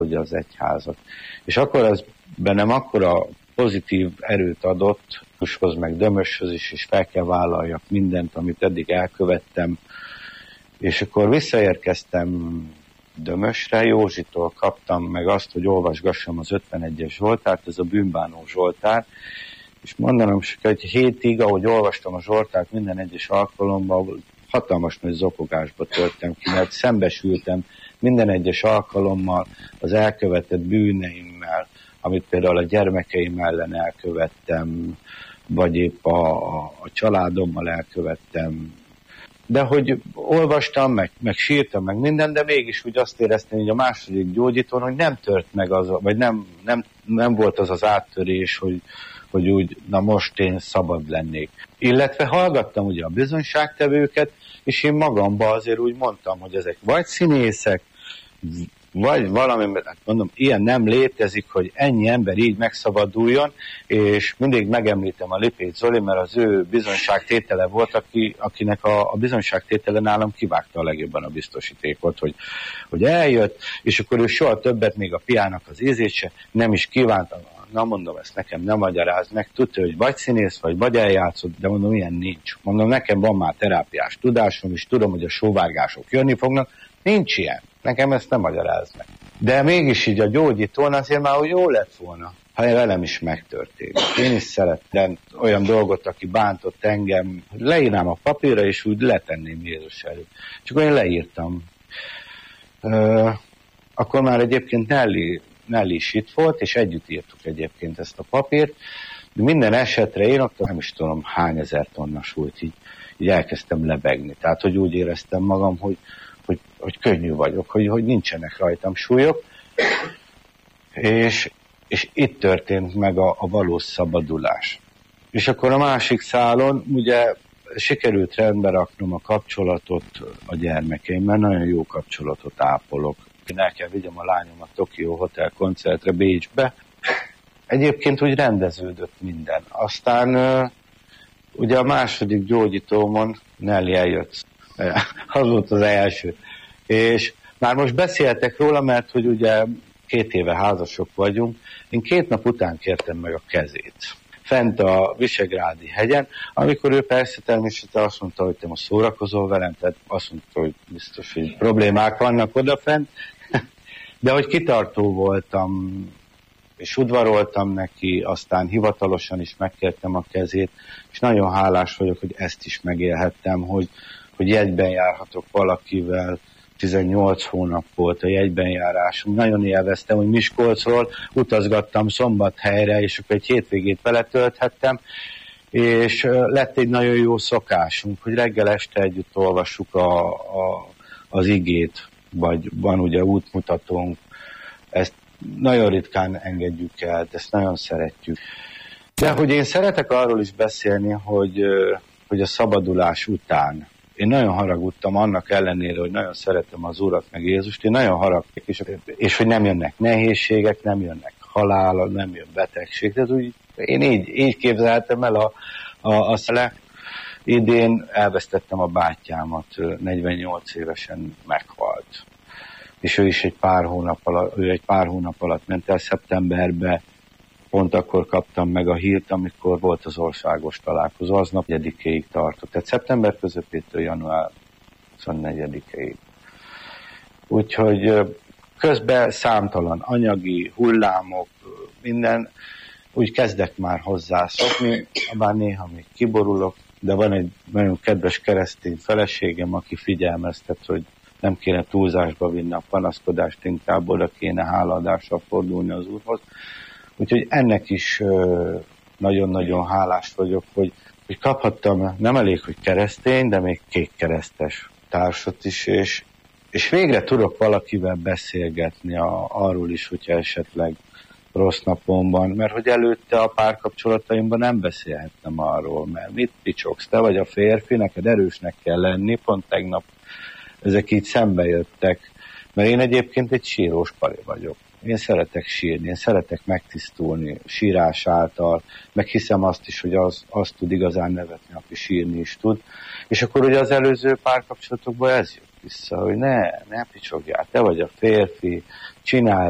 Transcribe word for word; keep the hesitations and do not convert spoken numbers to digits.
hogy az egyházat. És akkor az bennem akkora pozitív erőt adott, Kushoz meg Dömöshöz is, és fel kell vállaljak mindent, amit eddig elkövettem. És akkor visszaérkeztem Dömösre, Józsitól kaptam meg azt, hogy olvasgassam az ötvenegyes Zsoltárt, ez a bűnbánó Zsoltár, és mondanom, hogy hétig, ahogy olvastam a Zsoltárt minden egyes alkalommal, hatalmas nagy zokogásba törtem ki, mert szembesültem minden egyes alkalommal az elkövetett bűneimmel, amit például a gyermekeim ellen elkövettem, vagy épp a, a családommal elkövettem. De hogy olvastam, meg, meg sírtam, meg minden, de mégis úgy azt éreztem, hogy a második gyógyítón, hogy nem tört meg az, vagy nem, nem, nem volt az az áttörés, hogy, hogy úgy, na most én szabad lennék. Illetve hallgattam ugye a bizonyságtevőket, és én magamban azért úgy mondtam, hogy ezek vagy színészek, vagy valami, mert mondom, ilyen nem létezik, hogy ennyi ember így megszabaduljon, és mindig megemlítem a Lipész Zoli, mert az ő bizonyságtétele volt, aki, akinek a, a bizonyságtétele nálam kivágta a legjobban a biztosítékot, hogy, hogy eljött, és akkor ő soha többet még a piának az ízét se nem is kívánta. Na mondom, ezt nekem nem magyaráz meg, tudja, hogy vagy színész, vagy vagy eljátszott, de mondom, ilyen nincs. Mondom, nekem van már terápiás tudásom, és tudom, hogy a sóvárgások jönni fognak, nincs ilyen. Nekem ezt nem magyaráz meg. De mégis így a gyógyítón azért már jó lett volna, ha velem is megtörténik. Én is szerettem olyan dolgot, aki bántott engem, leírnám a papírra, és úgy letenném Jézus előtt. Csak olyan leírtam. Ö, akkor már egyébként Nelly, Nelly is itt volt, és együtt írtuk egyébként ezt a papírt, de minden esetre én ott nem is tudom hány ezer tonna súlyt így, így elkezdtem lebegni. Tehát, hogy úgy éreztem magam, hogy Hogy, hogy könnyű vagyok, hogy, hogy nincsenek rajtam súlyok, és, és itt történt meg a, a valós szabadulás. És akkor a másik szálon ugye sikerült rendbe raknom a kapcsolatot a gyermekeimmel, nagyon jó kapcsolatot ápolok. Én el kell vigyem a lányom a Tokyo Hotel koncertre Bécsbe. Egyébként úgy rendeződött minden. Aztán ugye a második gyógyítómon Nelly eljött. Az volt az első. És már most beszéltek róla, mert hogy ugye két éve házasok vagyunk. Én két nap után kértem meg a kezét. Fent a Visegrádi hegyen, amikor ő persze természetesen azt mondta, hogy te most szórakozol velem, tehát azt mondta, hogy biztos, hogy problémák vannak odafent. De hogy kitartó voltam, és udvaroltam neki, aztán hivatalosan is megkértem a kezét, és nagyon hálás vagyok, hogy ezt is megélhettem, hogy hogy jegyben járhatok valakivel, tizennyolc hónap volt a jegyben járásom. Nagyon élveztem, hogy Miskolcról utazgattam Szombathelyre, és akkor egy hétvégét vele tölthettem, és lett egy nagyon jó szokásunk, hogy reggel este együtt olvassuk a, a, az igét, vagy van ugye útmutatónk, ezt nagyon ritkán engedjük el, ezt nagyon szeretjük. De hogy én szeretek arról is beszélni, hogy, hogy a szabadulás után én nagyon haragudtam annak ellenére, hogy nagyon szeretem az Urat meg Jézust, én nagyon haragudtam, és, és hogy nem jönnek nehézségek, nem jönnek halál, nem jön betegség. Tehát úgy, én így, így képzeltem el a, a, a szele. Idén elvesztettem a bátyámat, negyvennyolc évesen meghalt. És ő is egy pár hónap alatt, ő egy pár hónap alatt ment el szeptemberbe. Pont akkor kaptam meg a hírt, amikor volt az országos találkozó, aznap negyedikéig tartott. Tehát szeptember közepétől január huszonnegyedikéig. Úgyhogy közben számtalan anyagi hullámok, minden, úgy kezdek már hozzászokni, bár néha még kiborulok, de van egy nagyon kedves keresztény feleségem, aki figyelmeztet, hogy nem kéne túlzásba vinni a panaszkodást, inkább oda kéne hálaadással fordulni az Úrhoz. Úgyhogy ennek is nagyon-nagyon hálás vagyok, hogy, hogy kaphattam, nem elég, hogy keresztény, de még kékkeresztes társat is, és, és végre tudok valakivel beszélgetni a, arról is, hogyha esetleg rossz napom van, mert hogy előtte a párkapcsolataimban nem beszélhettem arról, mert mit picsogsz, te vagy a férfi, neked erősnek kell lenni, pont tegnap ezek így szembe jöttek, mert én egyébként egy sírós pali vagyok. Én szeretek sírni, én szeretek megtisztulni sírás által, meg hiszem azt is, hogy az, az tud igazán nevetni, aki sírni is tud. És akkor ugye az előző párkapcsolatokban ez jött vissza, hogy ne, ne picsogjál, te vagy a férfi, csinál